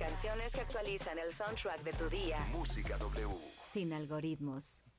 canciones que actualizan el soundtrack de tu día. Música W. Sin algoritmos.